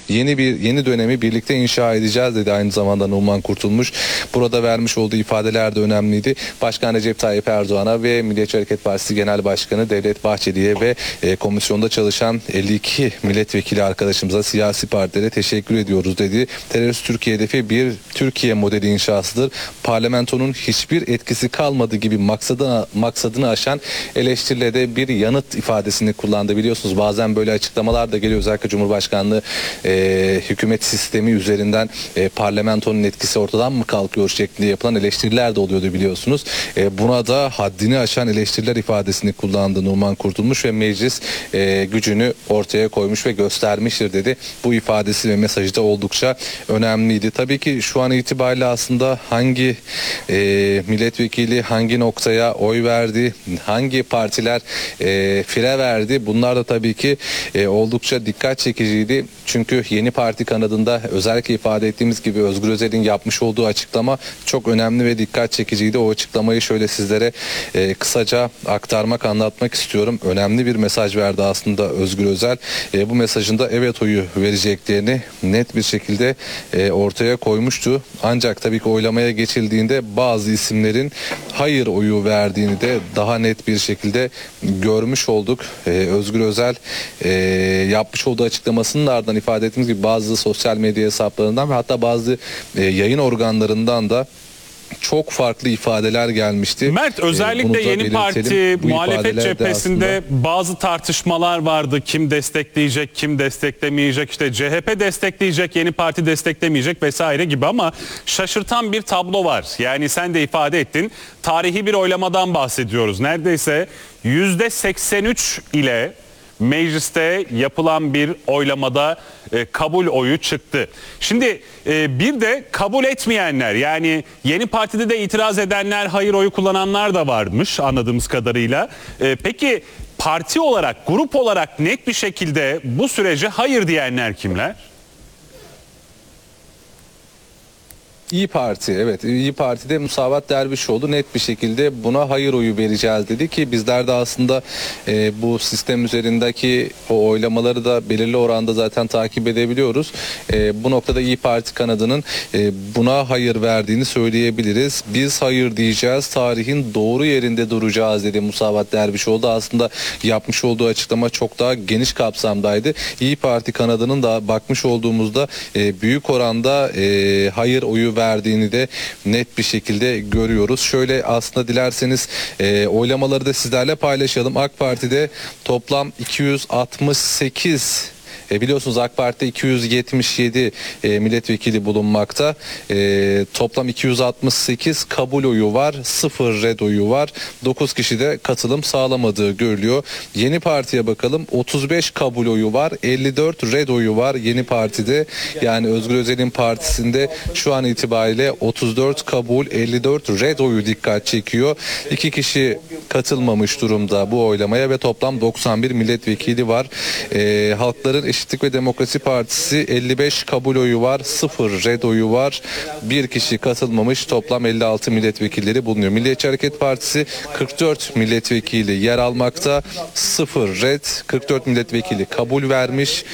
yeni dönemi birlikte inşa edeceğiz dedi aynı zamanda Numan Kurtulmuş. Burada vermiş olduğu ifadeler de önemliydi. Başkan Recep Tayyip Erdoğan'a ve Milliyetçi Hareket Partisi Genel Başkanı Devlet Bahçeli'ye ve komisyonda çalışan 52 milletvekili arkadaşımıza, siyasi partilere teşekkür ediyoruz dedi. Terörist Türkiye hedefi bir Türkiye modeli inşasıdır. Parlamentonun hiçbir etkisi kalmadığı gibi maksadını aşan eleştirile de bir yanıt ifadesini kullandı. Biliyorsunuz bazen böyle açıklamalar da geliyor. Özellikle Cumhurbaşkanlığı hükümet sistemi üzerinden parlamentonun etkisi ortadan mı kalkıyor şeklinde yapılan eleştiriler de oluyordu biliyorsunuz. Buna da haddini aşan eleştiriler ifadesini kullandı Numan Kurtulmuş ve meclis gücünü ortaya koymuş ve göstermiştir dedi. Bu ifadesi ve mesajı da oldukça önemliydi. Tabii ki şu an itibariyle aslında hangi milletvekili hangi noktaya oy verdi, hangi partiler fire verdi, bunlar da tabii ki oldukça dikkat çekiciydi. Çünkü yeni parti kanadında özellikle ifade ettiğimiz gibi Özgür Özel'in yapmış olduğu açıklama çok önemli ve dikkat çekiciydi. O açıklamayı şöyle sizlere kısaca aktarmak, anlatmak istiyorum. Önemli bir mesaj verdi aslında Özgür Özel. Bu mesajında evet oyu vereceklerini net bir şekilde ortaya koymuştu. Ancak tabii ki oylamaya geçildiğinde bazı isimlerin hayır oyu verdiğini de daha net bir şekilde görmüş olduk. Özgür Özel yapmış olduğu açıklamasının ardından ifade ettiğimiz gibi bazı sosyal medya hesaplarından ve hatta bazı yayın organlarından da çok farklı ifadeler gelmişti. Mert, özellikle yeni parti muhalefet cephesinde bazı tartışmalar vardı. Kim destekleyecek, kim desteklemeyecek, işte CHP destekleyecek, yeni parti desteklemeyecek vesaire gibi, ama şaşırtan bir tablo var. Yani sen de ifade ettin, tarihi bir oylamadan bahsediyoruz. Neredeyse %83 ile mecliste yapılan bir oylamada kabul oyu çıktı. Şimdi bir de kabul etmeyenler, yani yeni partide de itiraz edenler, hayır oyu kullananlar da varmış anladığımız kadarıyla. Peki parti olarak, grup olarak net bir şekilde bu sürece hayır diyenler kimler? İyi Parti, evet, İyi Parti'de Musavat Dervişoğlu net bir şekilde buna hayır oyu vereceğiz dedi ki bizler de aslında bu sistem üzerindeki o oylamaları da belirli oranda zaten takip edebiliyoruz. Bu noktada İyi Parti kanadının buna hayır verdiğini söyleyebiliriz. Biz hayır diyeceğiz, tarihin doğru yerinde duracağız dedi Musavat Dervişoğlu. Aslında yapmış olduğu açıklama çok daha geniş kapsamdaydı. İyi Parti kanadının da bakmış olduğumuzda büyük oranda hayır oyu verdiğini de net bir şekilde görüyoruz. Şöyle aslında dilerseniz oylamaları da sizlerle paylaşalım. AK Parti'de toplam 268 biliyorsunuz AK Parti'de 277 milletvekili bulunmakta. Toplam 268 kabul oyu var. 0 red oyu var. 9 kişi de katılım sağlamadığı görülüyor. Yeni Parti'ye bakalım. 35 kabul oyu var. 54 red oyu var Yeni Parti'de. Yani Özgür Özel'in partisinde şu an itibariyle 34 kabul, 54 red oyu dikkat çekiyor. 2 kişi katılmamış durumda bu oylamaya ve toplam 91 milletvekili var. Halkların Eşitlik ve Demokrasi Partisi 55 kabul oyu var, 0 red oyu var, 1 kişi katılmamış, toplam 56 milletvekilleri bulunuyor. Milliyetçi Hareket Partisi 44 milletvekili yer almakta, 0 red, 44 milletvekili kabul vermiş,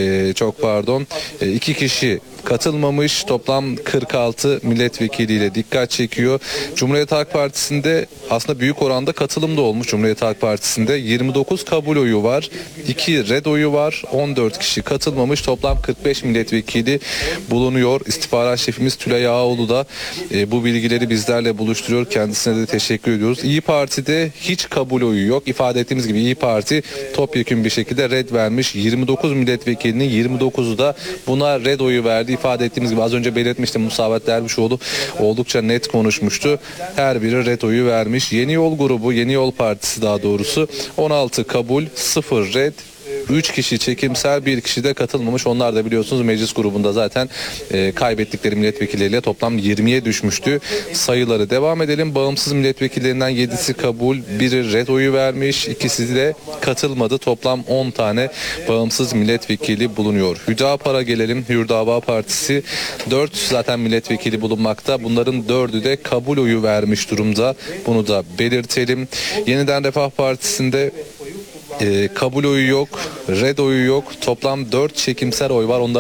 2 kişi katılmamış, toplam 46 milletvekiliyle dikkat çekiyor. Cumhuriyet Halk Partisi'nde aslında büyük oranda katılım da olmuş. Cumhuriyet Halk Partisi'nde 29 kabul oyu var, 2 red oyu var, 14 kişi katılmamış, toplam 45 milletvekili bulunuyor. İstihbarat Şefimiz Tülay Ağaoğlu da bu bilgileri bizlerle buluşturuyor. Kendisine de teşekkür ediyoruz. İyi Parti'de hiç kabul oyu yok. İfade ettiğimiz gibi İyi Parti topyekün bir şekilde red vermiş. 29 milletvekilinin 29'u da buna red oyu verdi. İfade ettiğimiz gibi az önce belirtmiştim, Musavat Dervişoğlu oldukça net konuşmuştu. Her biri red oyu vermiş. Yeni Yol grubu, Yeni Yol Partisi daha doğrusu 16 kabul, 0 red, 3 kişi çekimsel, 1 kişi de katılmamış. Onlar da biliyorsunuz meclis grubunda zaten kaybettikleri milletvekilleriyle toplam 20'ye düşmüştü. Sayıları devam edelim. Bağımsız milletvekillerinden 7'si kabul, biri red oyu vermiş, ikisi de katılmadı. Toplam 10 tane bağımsız milletvekili bulunuyor. Hüdapar'a gelelim. Hüdapar Partisi 4 zaten milletvekili bulunmakta. Bunların 4'ü de kabul oyu vermiş durumda. Bunu da belirtelim. Yeniden Refah Partisi'nde kabul oyu yok, red oyu yok. Toplam 4 çekimsel oy var. Onlar